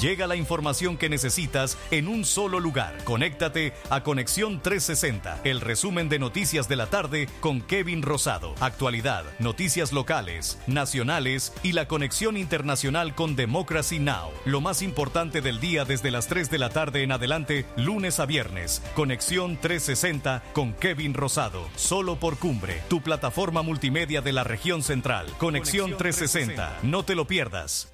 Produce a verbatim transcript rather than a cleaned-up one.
Llega la información que necesitas en un solo lugar. Conéctate a Conexión trescientos sesenta, el resumen de noticias de la tarde con Kevin Rosado. Actualidad, noticias locales, nacionales y la conexión internacional con Democracy Now! Lo más importante del día desde las tres de la tarde en adelante, lunes a viernes. Conexión trescientos sesenta con Kevin Rosado. Solo por Cumbre, tu plataforma multimedia de la región central. Conexión trescientos sesenta. No te lo pierdas.